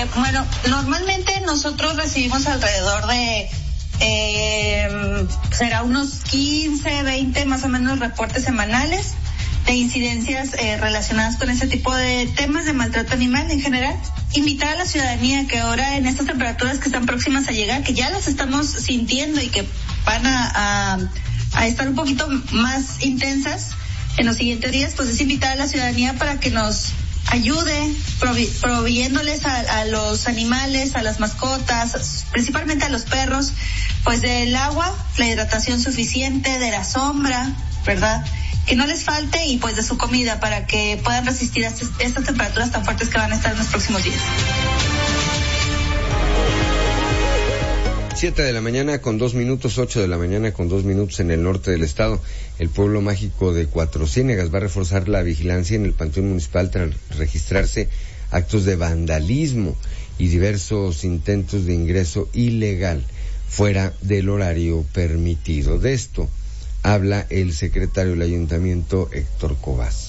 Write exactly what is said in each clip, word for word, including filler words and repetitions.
Eh, bueno, normalmente nosotros recibimos alrededor de, eh, será unos quince, veinte más o menos reportes semanales de incidencias eh, relacionadas con ese tipo de temas de maltrato animal en general. Invitar a la ciudadanía que ahora en estas temperaturas que están próximas a llegar, que ya las estamos sintiendo y que van a, a, a estar un poquito más intensas en los siguientes días, pues es invitar a la ciudadanía para que nos ayude provi- proveyéndoles a, a los animales, a las mascotas, principalmente a los perros, pues del agua, la hidratación suficiente, de la sombra, ¿verdad? Que no les falte, y pues de su comida para que puedan resistir a estas, estas temperaturas tan fuertes que van a estar en los próximos días. Siete de la mañana con dos minutos, ocho de la mañana con dos minutos en el norte del estado. El pueblo mágico de Cuatro Ciénegas va a reforzar la vigilancia en el panteón municipal tras registrarse actos de vandalismo y diversos intentos de ingreso ilegal fuera del horario permitido. De esto habla el secretario del ayuntamiento, Héctor Cobas.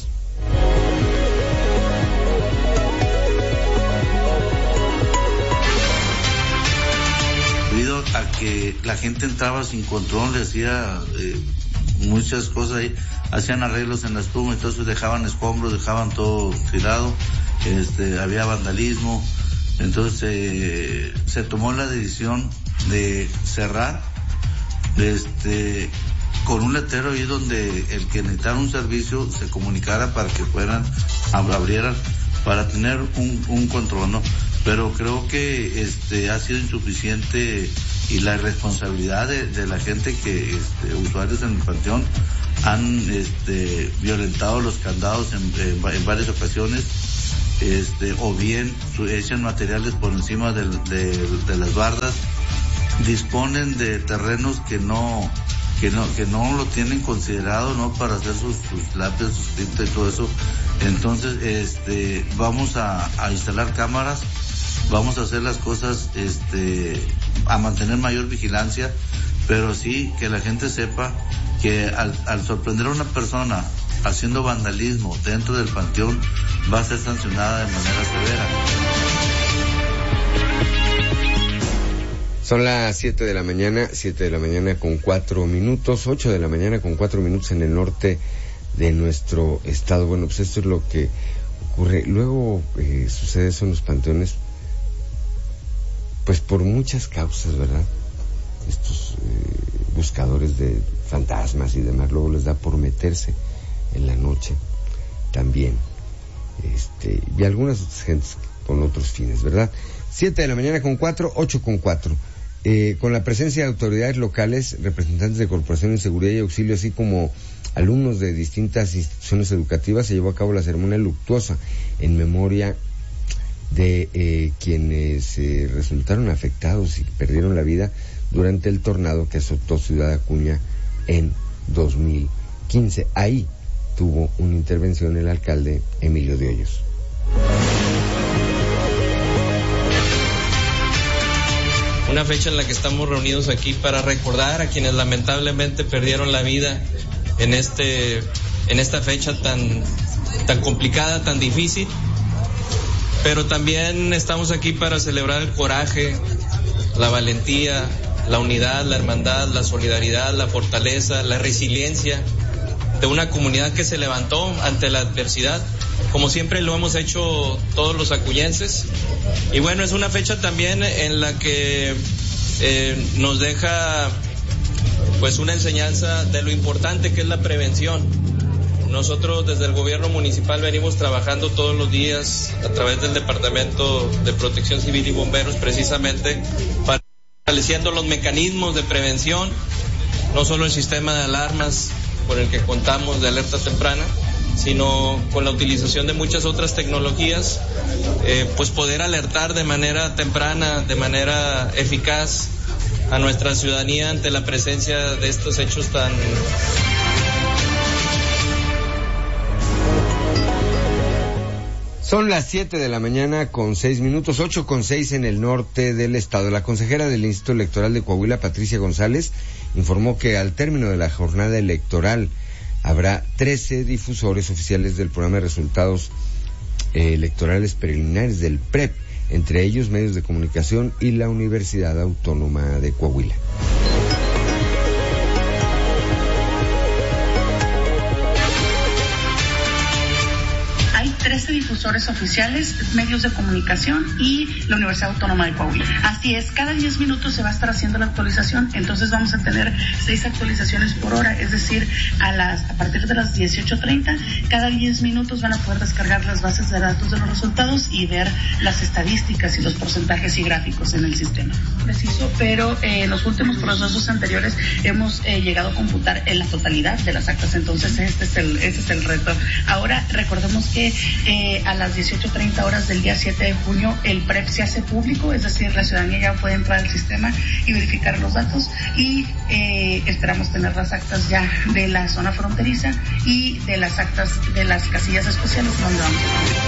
Debido a que la gente entraba sin control, le hacía eh, muchas cosas ahí, hacían arreglos en la espuma, entonces dejaban escombros, dejaban todo tirado, este, había vandalismo, entonces eh, se tomó la decisión de cerrar, este, con un letrero ahí donde el que necesitara un servicio se comunicara para que fueran, abrieran, para tener un, un control, ¿no? Pero creo que este ha sido insuficiente, y la irresponsabilidad de, de la gente que, este, usuarios en el panteón, han este, violentado los candados en, en, en varias ocasiones, este, o bien echan materiales por encima de, de, de las bardas, disponen de terrenos que no que no que no lo tienen considerado, no, para hacer sus, sus lápidas, sus tintas y todo eso. Entonces este vamos a, a instalar cámaras, vamos a hacer las cosas, este a mantener mayor vigilancia, pero sí que la gente sepa que al, al sorprender a una persona haciendo vandalismo dentro del panteón, va a ser sancionada de manera severa. Son las siete de la mañana, siete de la mañana con cuatro minutos, ocho de la mañana con cuatro minutos en el norte de nuestro estado. Bueno, pues esto es lo que ocurre. Luego eh, sucede eso en los panteones, pues por muchas causas, ¿verdad? Estos eh, buscadores de fantasmas y demás, luego les da por meterse en la noche también. Este, y algunas otras gentes con otros fines, ¿verdad? Siete de la mañana con cuatro, ocho con cuatro. Eh, con la presencia de autoridades locales, representantes de corporaciones de seguridad y auxilio, así como alumnos de distintas instituciones educativas, se llevó a cabo la ceremonia luctuosa en memoria de eh, quienes eh, resultaron afectados y perdieron la vida durante el tornado que azotó Ciudad Acuña en dos mil quince. Ahí tuvo una intervención el alcalde Emilio de Hoyos. Una fecha en la que estamos reunidos aquí para recordar a quienes lamentablemente perdieron la vida en este en esta fecha tan tan complicada, tan difícil. Pero también estamos aquí para celebrar el coraje, la valentía, la unidad, la hermandad, la solidaridad, la fortaleza, la resiliencia de una comunidad que se levantó ante la adversidad, como siempre lo hemos hecho todos los acuyenses. Y bueno, es una fecha también en la que eh, nos deja pues una enseñanza de lo importante que es la prevención. Nosotros desde el gobierno municipal venimos trabajando todos los días a través del Departamento de Protección Civil y Bomberos, precisamente para fortaleciendo los mecanismos de prevención, no solo el sistema de alarmas por el que contamos de alerta temprana, sino con la utilización de muchas otras tecnologías, eh, pues poder alertar de manera temprana, de manera eficaz a nuestra ciudadanía ante la presencia de estos hechos tan... Son las siete de la mañana con seis minutos, ocho con seis en el norte del estado. La consejera del Instituto Electoral de Coahuila, Patricia González, informó que al término de la jornada electoral habrá trece difusores oficiales del programa de resultados eh, electorales preliminares del P R E P entre ellos medios de comunicación y la Universidad Autónoma de Coahuila. trece difusores oficiales, medios de comunicación y la Universidad Autónoma de Coahuila. Así es, cada diez minutos se va a estar haciendo la actualización, entonces vamos a tener seis actualizaciones por hora, es decir, a las a partir de las dieciocho treinta, cada diez minutos van a poder descargar las bases de datos de los resultados y ver las estadísticas y los porcentajes y gráficos en el sistema. Preciso, pero eh, en los últimos procesos anteriores hemos eh, llegado a computar en la totalidad de las actas, entonces este es el, este es el reto. Ahora recordemos que Eh, a las dieciocho treinta horas del día siete de junio el P R E P se hace público, es decir, la ciudadanía ya puede entrar al sistema y verificar los datos y eh, esperamos tener las actas ya de la zona fronteriza y de las actas de las casillas especiales donde vamos.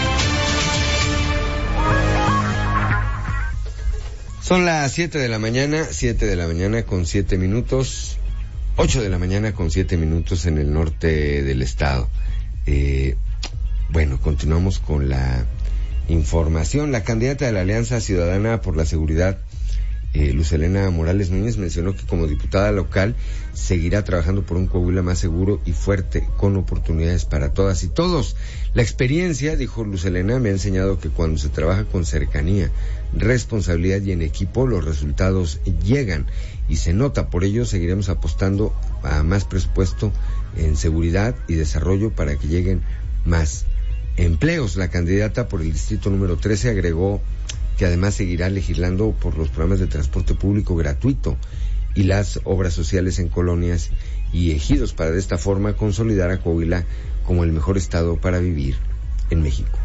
Son las siete de la mañana, siete de la mañana con siete minutos, ocho de la mañana con siete minutos en el norte del estado. Eh... Bueno, continuamos con la información. La candidata de la Alianza Ciudadana por la Seguridad, eh, Luz Helena Morales Núñez, mencionó que como diputada local seguirá trabajando por un Coahuila más seguro y fuerte, con oportunidades para todas y todos. La experiencia, dijo Luz Helena, me ha enseñado que cuando se trabaja con cercanía, responsabilidad y en equipo, los resultados llegan y se nota. Por ello, seguiremos apostando a más presupuesto en seguridad y desarrollo para que lleguen más empleos. La candidata por el distrito número trece agregó que además seguirá legislando por los programas de transporte público gratuito y las obras sociales en colonias y ejidos para de esta forma consolidar a Coahuila como el mejor estado para vivir en México.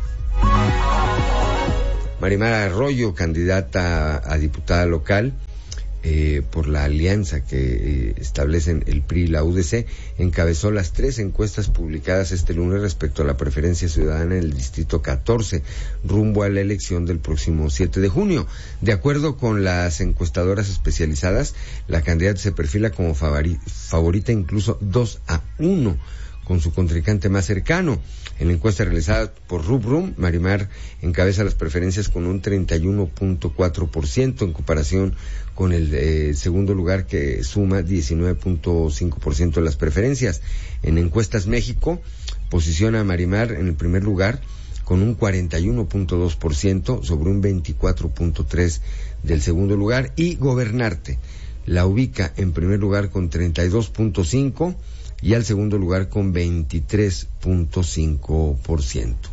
Marimar Arroyo, candidata a diputada local eh, por la alianza que eh, establecen el P R I y la U D C, encabezó las tres encuestas publicadas este lunes respecto a la preferencia ciudadana en el distrito catorce, rumbo a la elección del próximo siete de junio. De acuerdo con las encuestadoras especializadas, la candidata se perfila como favori- favorita incluso dos a uno con su contrincante más cercano. En la encuesta realizada por Rubrum, Marimar encabeza las preferencias con un treinta y uno punto cuatro por ciento en comparación con el eh, segundo lugar, que suma diecinueve punto cinco por ciento de las preferencias. En Encuestas México posiciona a Marimar en el primer lugar con un cuarenta y uno punto dos por ciento sobre un veinticuatro punto tres por ciento del segundo lugar, y Gobernarte la ubica en primer lugar con treinta y dos punto cinco por ciento y al segundo lugar con veintitrés punto cinco por ciento.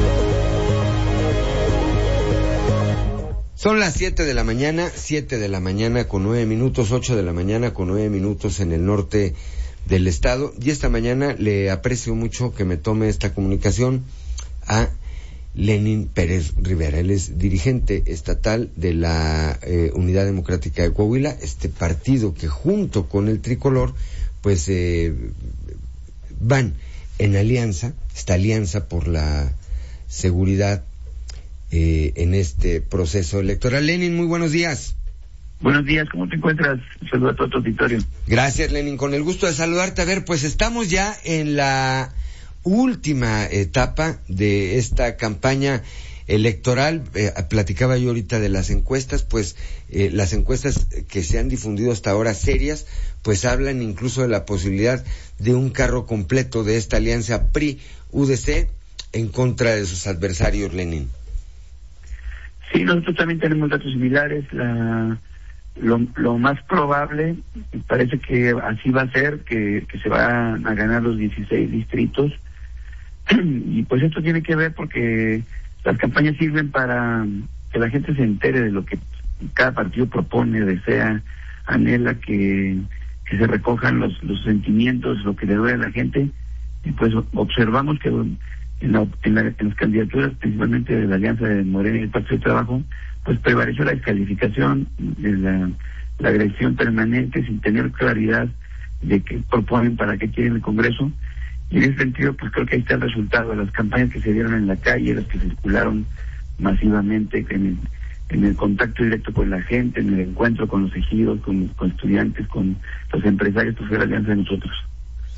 Son las siete de la mañana, siete de la mañana con nueve minutos, ocho de la mañana con nueve minutos en el norte del estado, y esta mañana le aprecio mucho que me tome esta comunicación a Lenin Pérez Rivera. Él es dirigente estatal de la eh, Unidad Democrática de Coahuila, este partido que junto con el Tricolor pues eh, van en alianza, esta alianza por la seguridad eh, en este proceso electoral. Lenin, muy buenos días. Buenos días, ¿cómo te encuentras? Saludos a todo tu auditorio. Gracias, Lenin, con el gusto de saludarte. A ver, pues estamos ya en la última etapa de esta campaña electoral. Eh, platicaba yo ahorita de las encuestas, pues eh, las encuestas que se han difundido hasta ahora serias, pues hablan incluso de la posibilidad de un carro completo de esta alianza P R I-U D C en contra de sus adversarios, Lenin. Sí, nosotros también tenemos datos similares. La, lo, lo más probable, parece que así va a ser, que, que se van a ganar los dieciséis distritos. Y pues esto tiene que ver porque las campañas sirven para que la gente se entere de lo que cada partido propone, desea, anhela, que, que se recojan los, los sentimientos, lo que le duele a la gente. Y pues observamos que en, la, en, la, en las candidaturas, principalmente de la Alianza de Morena y el Pacto de Trabajo, pues prevaleció la descalificación, de la, la agresión permanente, sin tener claridad de qué proponen, para qué quieren el Congreso. Y en ese sentido, pues creo que ahí está el resultado de las campañas que se dieron en la calle, las que circularon masivamente, en el, en el contacto directo con la gente, en el encuentro con los ejidos, con, con estudiantes, con los empresarios, pues fue la alianza de nosotros.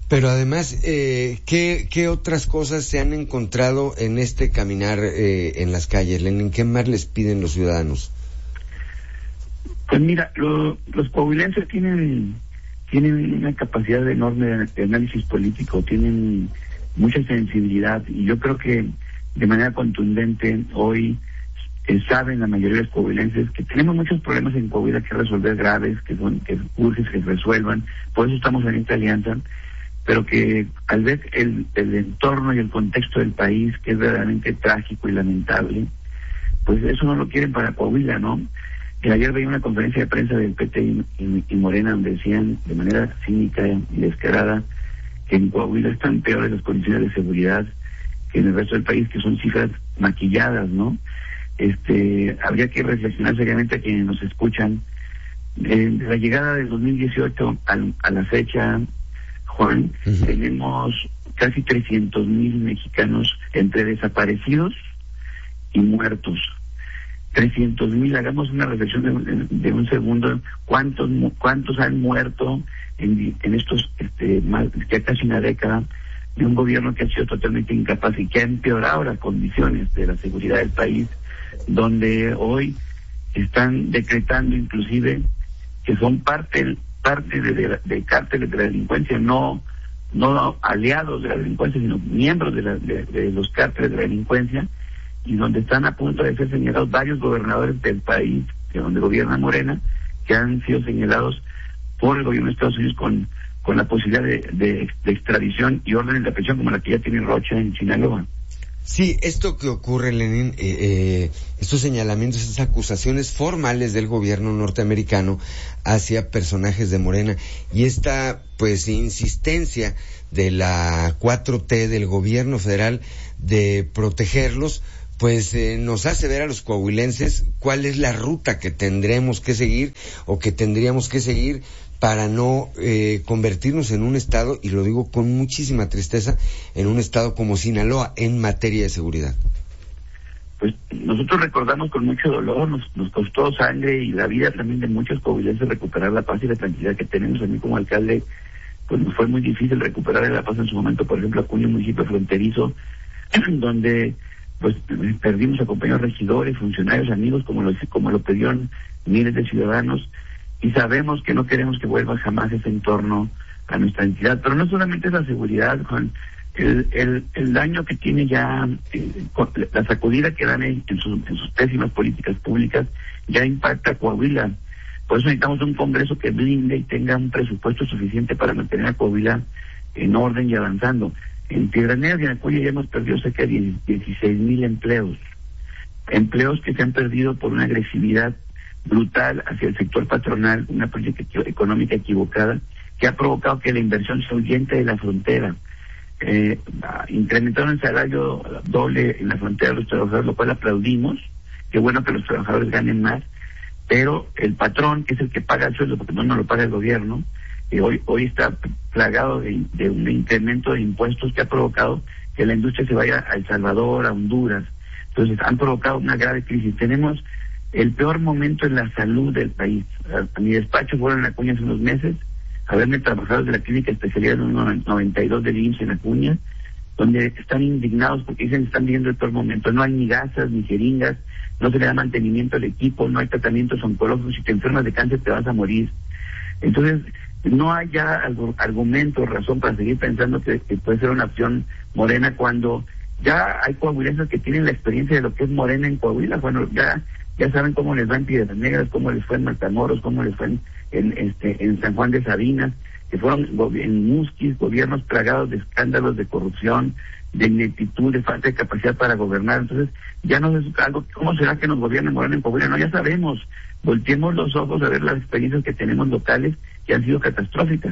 Pero además, eh, ¿qué, ¿qué otras cosas se han encontrado en este caminar eh, en las calles? ¿En qué más les piden los ciudadanos? Pues mira, lo, los coahuilenses tienen tienen una capacidad enorme de análisis político, tienen mucha sensibilidad, y yo creo que de manera contundente hoy eh, saben la mayoría de los coahuilenses que tenemos muchos problemas en Coahuila que resolver graves, que son que urge que se resuelvan, por eso estamos en esta alianza, pero que al ver el, el entorno y el contexto del país, que es verdaderamente trágico y lamentable, pues eso no lo quieren para Coahuila, ¿no? Y ayer veía una conferencia de prensa del P T y, y, y Morena donde decían de manera cínica y descarada que en Coahuila están peores las condiciones de seguridad que en el resto del país, que son cifras maquilladas, ¿no? Este, habría que reflexionar seriamente a quienes nos escuchan. Eh, de la llegada del dos mil dieciocho al, a la fecha, Juan, uh-huh. tenemos casi trescientos mil mexicanos entre desaparecidos y muertos. trescientos mil, hagamos una reflexión de, de un segundo, ¿cuántos cuántos han muerto en, en estos, este, más, ya casi una década, de un gobierno que ha sido totalmente incapaz y que ha empeorado las condiciones de la seguridad del país, donde hoy están decretando inclusive que son parte parte de, de, de cárteles de la delincuencia, no no aliados de la delincuencia, sino miembros de, la, de, de los cárteles de la delincuencia, y donde están a punto de ser señalados varios gobernadores del país, de donde gobierna Morena, que han sido señalados por el gobierno de Estados Unidos con con la posibilidad de, de, de extradición y órdenes de aprehensión como la que ya tiene Rocha en Sinaloa. Sí, esto que ocurre, Lenin, eh, eh, estos señalamientos, estas acusaciones formales del gobierno norteamericano hacia personajes de Morena, y esta, pues, insistencia de la cuatro T, del gobierno federal, de protegerlos, pues eh, nos hace ver a los coahuilenses cuál es la ruta que tendremos que seguir o que tendríamos que seguir para no eh, convertirnos en un estado, y lo digo con muchísima tristeza, en un estado como Sinaloa en materia de seguridad. Pues nosotros recordamos con mucho dolor, nos, nos costó sangre y la vida también de muchos coahuilenses recuperar la paz y la tranquilidad que tenemos. A mí como alcalde, pues nos fue muy difícil recuperar la paz en su momento, por ejemplo, Acuña, un municipio fronterizo, donde pues perdimos a compañeros regidores, funcionarios, amigos, como lo, como lo pidieron miles de ciudadanos, y sabemos que no queremos que vuelva jamás ese entorno a nuestra entidad. Pero no solamente es la seguridad, Juan, el, el, el daño que tiene ya, eh, la sacudida que dan en, en, sus, en sus pésimas políticas públicas, ya impacta a Coahuila. Por eso necesitamos un Congreso que blinde y tenga un presupuesto suficiente para mantener a Coahuila en orden y avanzando. En Piedras Negras y en Acuña ya hemos perdido cerca de dieciséis mil empleos. Empleos que se han perdido por una agresividad brutal hacia el sector patronal, una política económica equivocada que ha provocado que la inversión se ahuyente de la frontera. Eh, incrementaron el salario doble en la frontera de los trabajadores, lo cual aplaudimos. Qué bueno que los trabajadores ganen más, pero el patrón, que es el que paga el sueldo, porque no nos lo paga el gobierno, eh, hoy hoy está plagado de, de un incremento de impuestos que ha provocado que la industria se vaya a El Salvador, a Honduras. Entonces han provocado una grave crisis. Tenemos el peor momento en la salud del país. A, a mi despacho fueron en Acuña hace unos meses a verme trabajadores de la clínica especialidad noventa y dos del I M S S en Acuña, donde están indignados porque dicen que están viviendo el peor momento. No hay ni gasas, ni jeringas, no se le da mantenimiento al equipo, no hay tratamientos oncológicos, si te enfermas de cáncer te vas a morir. Entonces, no hay ya algo, argumento o razón para seguir pensando que, que puede ser una opción Morena cuando ya hay coahuilenses que tienen la experiencia de lo que es Morena en Coahuila. Bueno, ya ya saben cómo les va en Piedras Negras, cómo les fue en Matamoros, cómo les fue en, en, este, en San Juan de Sabinas, que fueron en Musquis, gobiernos plagados de escándalos, de corrupción, de ineptitud, de falta de capacidad para gobernar. Entonces, ya no es algo, ¿cómo será que nos gobiernen Morena en Coahuila? No, ya sabemos, volteemos los ojos a ver las experiencias que tenemos locales que han sido catastróficas.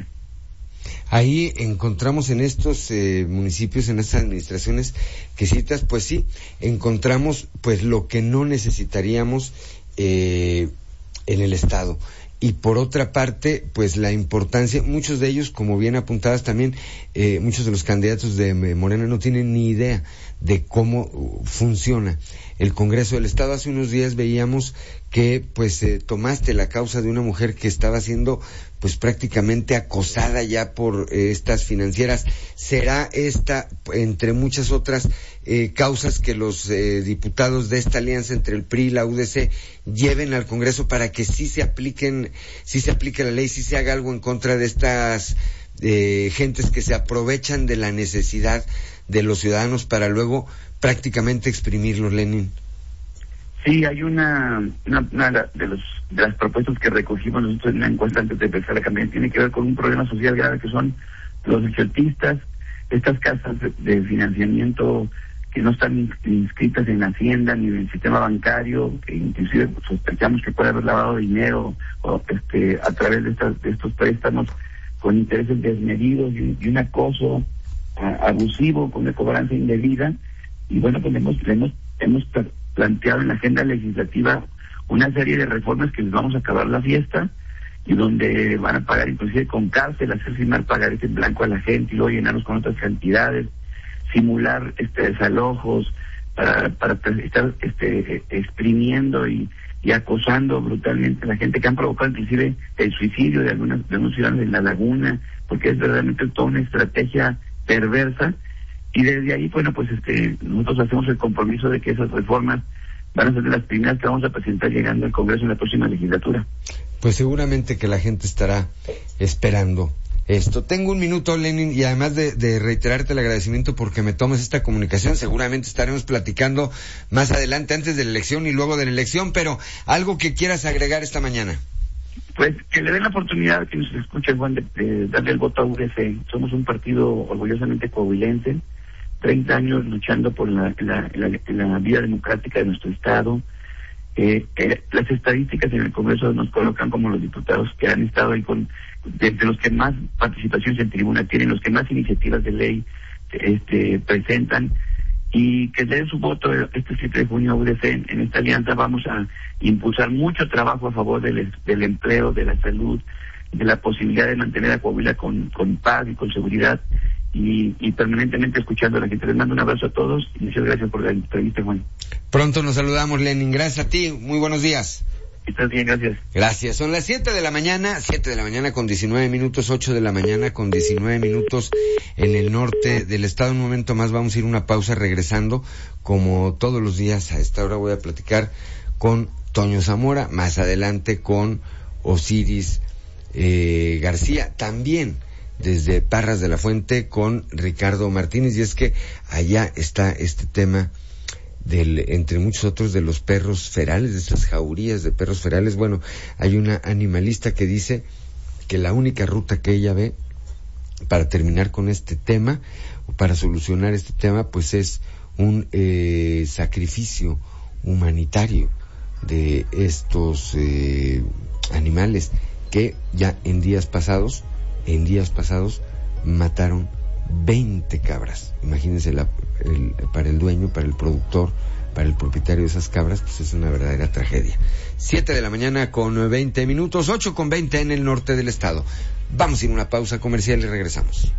Ahí encontramos en estos eh, municipios, en estas administraciones que citas, pues sí, encontramos pues lo que no necesitaríamos eh, en el Estado. Y por otra parte, pues la importancia, muchos de ellos, como bien apuntadas también, eh, muchos de los candidatos de Morena no tienen ni idea de cómo funciona el Congreso del Estado. Hace unos días veíamos que pues eh, tomaste la causa de una mujer que estaba siendo pues prácticamente acosada ya por eh, estas financieras. ¿Será esta, entre muchas otras eh, causas, que los eh, diputados de esta alianza entre el P R I y la U D C lleven al Congreso para que sí se apliquen, sí se aplique la ley, sí se haga algo en contra de estas eh, gentes que se aprovechan de la necesidad de los ciudadanos para luego prácticamente exprimirlos, Lenin? Sí, hay una, una, una de, los, de las propuestas que recogimos nosotros en la encuesta antes de empezar la campaña, tiene que ver con un problema social grave que son los exotistas, estas casas de, de financiamiento que no están inscritas en Hacienda ni en el sistema bancario, que inclusive sospechamos que puede haber lavado dinero o este a través de, estas, de estos préstamos con intereses desmedidos y, y un acoso a, abusivo, con una cobranza indebida. Y bueno, pues hemos, hemos, hemos planteado en la agenda legislativa una serie de reformas que les vamos a acabar la fiesta y donde van a pagar inclusive con cárcel, hacer firmar pagarés en blanco a la gente y luego llenarlos con otras cantidades, simular este desalojos para para estar este exprimiendo y, y acosando brutalmente a la gente, que han provocado inclusive el suicidio de algunas de algunos ciudadanos en La Laguna, porque es verdaderamente toda una estrategia perversa. Y desde ahí, bueno, pues este nosotros hacemos el compromiso de que esas reformas van a ser de las primeras que vamos a presentar llegando al Congreso en la próxima legislatura. Pues seguramente que la gente estará esperando esto. Tengo un minuto, Lenin, y además de, de reiterarte el agradecimiento porque me tomes esta comunicación, seguramente estaremos platicando más adelante, antes de la elección y luego de la elección, pero algo que quieras agregar esta mañana. Pues que le den la oportunidad, que nos escuchen, Juan, de, de darle el voto a U D C. Somos un partido orgullosamente coahuilense, treinta años luchando por la, la, la, la vida democrática de nuestro Estado. Eh, eh, las estadísticas en el Congreso nos colocan como los diputados que han estado ahí con, de, de los que más participaciones en tribuna tienen, los que más iniciativas de ley este, presentan, y que den su voto este siete de junio a U D C. En, en esta alianza vamos a impulsar mucho trabajo a favor del, del empleo, de la salud, de la posibilidad de mantener a Coahuila con, con paz y con seguridad, y, y permanentemente escuchando a la gente. Les mando un abrazo a todos y muchas gracias por la entrevista, Juan. Pronto nos saludamos, Lenin. Gracias a ti. Muy buenos días. Estás bien, gracias. Gracias. Son las siete de la mañana, siete de la mañana con diecinueve minutos, ocho de la mañana con diecinueve minutos en el norte del estado. Un momento más vamos a ir a una pausa. Regresando, como todos los días a esta hora, voy a platicar con Toño Zamora, más adelante con Osiris eh, García, también desde Parras de la Fuente con Ricardo Martínez, y es que allá está este tema del, entre muchos otros, de los perros ferales, de estas jaurías de perros ferales. Bueno, hay una animalista que dice que la única ruta que ella ve para terminar con este tema, o para solucionar este tema, pues es un eh, sacrificio humanitario de estos eh, animales que ya en días pasados en días pasados mataron veinte cabras. Imagínense, la, el, para el dueño, para el productor, para el propietario de esas cabras, pues es una verdadera tragedia. Siete de la mañana con veinte minutos, ocho con veinte en el norte del estado. Vamos a ir a una pausa comercial y regresamos.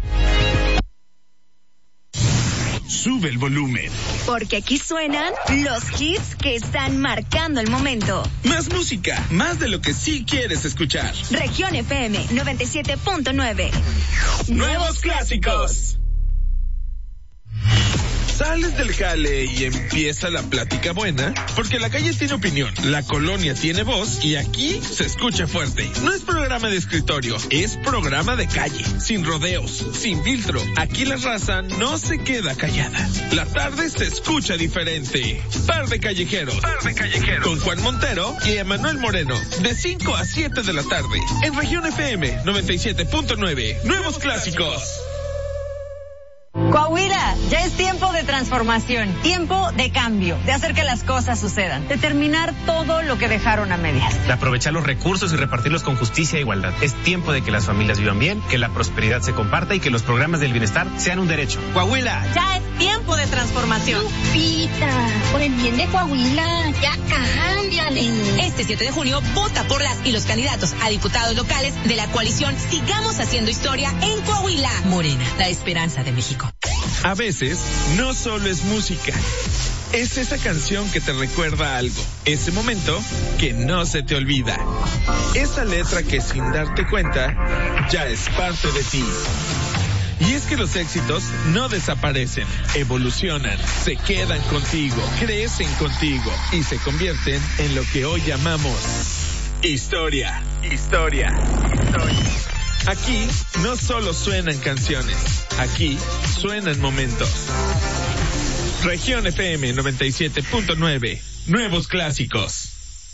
Sube el volumen, porque aquí suenan los hits que están marcando el momento. Más música, más de lo que sí quieres escuchar. Región F M noventa y siete punto nueve. Nuevos clásicos. Sales del jale y empieza la plática buena, porque la calle tiene opinión, la colonia tiene voz y aquí se escucha fuerte. No es programa de escritorio, es programa de calle, sin rodeos, sin filtro. Aquí la raza no se queda callada. La tarde se escucha diferente. Par de callejeros, Par de callejeros, con Juan Montero y Emanuel Moreno, de cinco a siete de la tarde, en Región F M noventa y siete punto nueve. Nuevos clásicos. Coahuila, ya es tiempo de transformación, tiempo de cambio, de hacer que las cosas sucedan, de terminar todo lo que dejaron a medias. De aprovechar los recursos y repartirlos con justicia e igualdad. Es tiempo de que las familias vivan bien, que la prosperidad se comparta y que los programas del bienestar sean un derecho. Coahuila, ya es tiempo de transformación. Lupita, por el bien de Coahuila, ya cámbiale. Este siete de junio, vota por las y los candidatos a diputados locales de la coalición Sigamos Haciendo Historia en Coahuila. Morena, la esperanza de México. A veces, no solo es música. Es esa canción que te recuerda algo, ese momento que no se te olvida. Esa letra que sin darte cuenta, ya es parte de ti. Y es que los éxitos no desaparecen, evolucionan, se quedan contigo, crecen contigo y se convierten en lo que hoy llamamos historia, historia, historia. Aquí no solo suenan canciones, aquí suenan momentos. Región F M noventa y siete punto nueve, nuevos clásicos.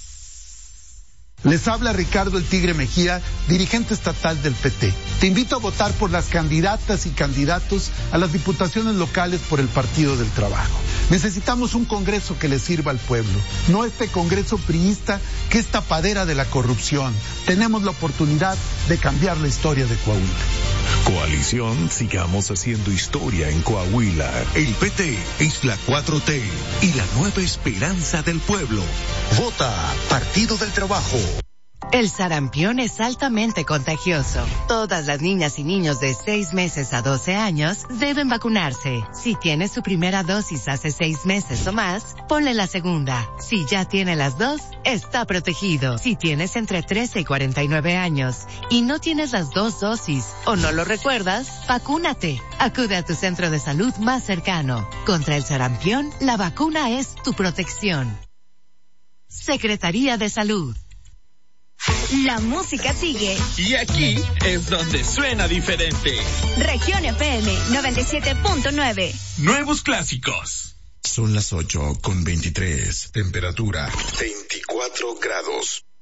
Les habla Ricardo el Tigre Mejía, dirigente estatal del P T. Te invito a votar por las candidatas y candidatos a las diputaciones locales por el Partido del Trabajo. Necesitamos un Congreso que le sirva al pueblo, no este Congreso priista que es tapadera de la corrupción. Tenemos la oportunidad de cambiar la historia de Coahuila. Coalición Sigamos Haciendo Historia en Coahuila. El P T es la cuatro T y la nueva esperanza del pueblo. Vota Partido del Trabajo. El sarampión es altamente contagioso. Todas las niñas y niños de seis meses a doce años deben vacunarse. Si tiene su primera dosis hace seis meses o más, ponle la segunda. Si ya tiene las dos, está protegido. Si tienes entre trece y cuarenta y nueve años y no tienes las dos dosis o no lo recuerdas, vacúnate. Acude a tu centro de salud más cercano. Contra el sarampión, la vacuna es tu protección. Secretaría de Salud. La música sigue. Y aquí es donde suena diferente. Región F M noventa y siete punto nueve. Nuevos clásicos. Son las ocho con veintitrés. Temperatura veinticuatro grados.